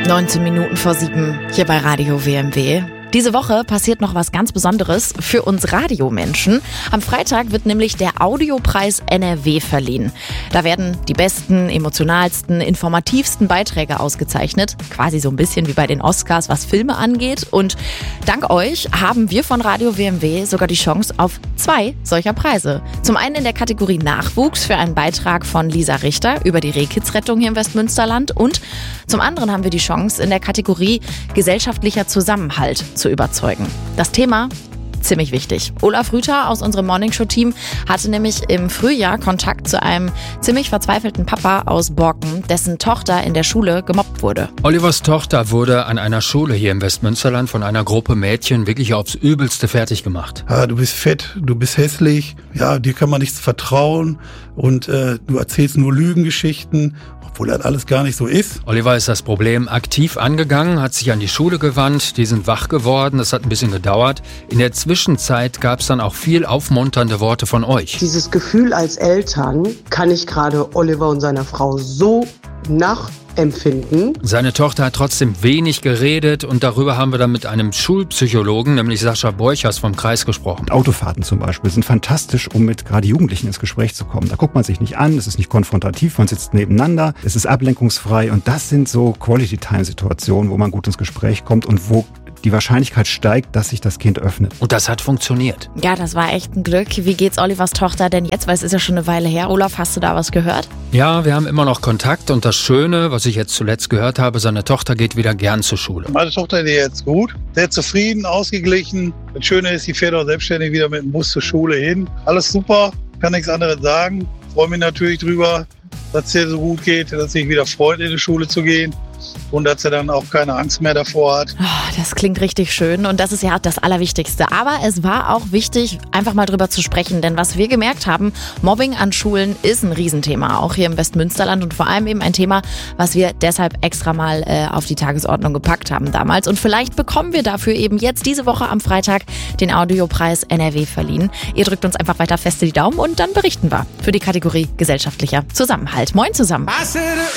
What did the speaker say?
19 Minuten vor 7 hier bei Radio WMW. Diese Woche passiert noch was ganz Besonderes für uns Radiomenschen. Am Freitag wird nämlich der Audiopreis NRW verliehen. Da werden die besten, emotionalsten, informativsten Beiträge ausgezeichnet. Quasi so ein bisschen wie bei den Oscars, was Filme angeht. Und dank euch haben wir von Radio WMW sogar die Chance auf 2 solcher Preise. Zum einen in der Kategorie Nachwuchs für einen Beitrag von Lisa Richter über die Rehkitzrettung hier im Westmünsterland. Und zum anderen haben wir die Chance in der Kategorie gesellschaftlicher Zusammenhalt zu überzeugen. Das Thema ziemlich wichtig. Olaf Rüther aus unserem Morningshow-Team hatte nämlich im Frühjahr Kontakt zu einem ziemlich verzweifelten Papa aus Borken, dessen Tochter in der Schule gemobbt wurde. Olivers Tochter wurde an einer Schule hier im Westmünsterland von einer Gruppe Mädchen wirklich aufs Übelste fertig gemacht. Du bist fett, du bist hässlich, dir kann man nichts vertrauen und du erzählst nur Lügengeschichten, obwohl das alles gar nicht so ist. Oliver ist das Problem aktiv angegangen, hat sich an die Schule gewandt, die sind wach geworden, das hat ein bisschen gedauert. In der Zwischenzeit gab es dann auch viel aufmunternde Worte von euch. Dieses Gefühl als Eltern kann ich gerade Oliver und seiner Frau so nachempfinden. Seine Tochter hat trotzdem wenig geredet und darüber haben wir dann mit einem Schulpsychologen, nämlich Sascha Borchers vom Kreis gesprochen. Autofahrten zum Beispiel sind fantastisch, um mit gerade Jugendlichen ins Gespräch zu kommen. Da guckt man sich nicht an, es ist nicht konfrontativ, man sitzt nebeneinander, es ist ablenkungsfrei und das sind so Quality-Time-Situationen, wo man gut ins Gespräch kommt und wo die Wahrscheinlichkeit steigt, dass sich das Kind öffnet. Und das hat funktioniert. Ja, das war echt ein Glück. Wie geht's Olivers Tochter denn jetzt? Weil es ist ja schon eine Weile her. Olaf, hast du da was gehört? Ja, wir haben immer noch Kontakt und das Schöne, was ich jetzt zuletzt gehört habe, seine Tochter geht wieder gern zur Schule. Meine Tochter ist jetzt gut, sehr zufrieden, ausgeglichen. Das Schöne ist, sie fährt auch selbstständig wieder mit dem Bus zur Schule hin. Alles super, kann nichts anderes sagen. Freue mich natürlich drüber, dass es ihr so gut geht, dass sie sich wieder freut, in die Schule zu gehen. Und dass er dann auch keine Angst mehr davor hat. Oh, das klingt richtig schön und das ist ja das Allerwichtigste. Aber es war auch wichtig, einfach mal drüber zu sprechen. Denn was wir gemerkt haben, Mobbing an Schulen ist ein Riesenthema, auch hier im Westmünsterland. Und vor allem eben ein Thema, was wir deshalb extra mal auf die Tagesordnung gepackt haben damals. Und vielleicht bekommen wir dafür eben jetzt diese Woche am Freitag den Audiopreis NRW verliehen. Ihr drückt uns einfach weiter fest die Daumen und dann berichten wir für die Kategorie gesellschaftlicher Zusammenhalt. Moin zusammen.